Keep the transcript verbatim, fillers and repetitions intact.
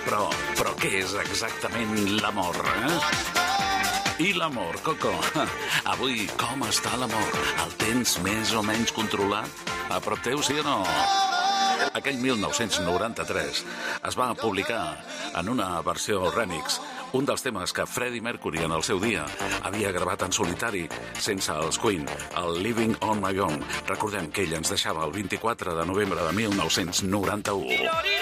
però, però què és exactament l'amor, eh? I l'amor, Coco? Avui, com està l'amor? El tens més o menys controlat? A prop teu, sí o no? Aquell mil nou-cents noranta-tres es va publicar en una versió remix un dels temes que Freddie Mercury en el seu dia havia gravat en solitari sense els Queen, el Living on My Own. Recordem que ell ens deixava el vint-i-quatre de novembre de mil nou-cents noranta-u.